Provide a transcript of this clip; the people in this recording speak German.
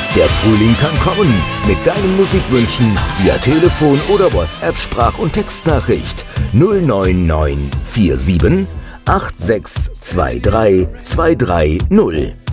Der Frühling kann kommen. Mit deinen Musikwünschen via Telefon oder WhatsApp Sprach- und Textnachricht 09947 8623 230.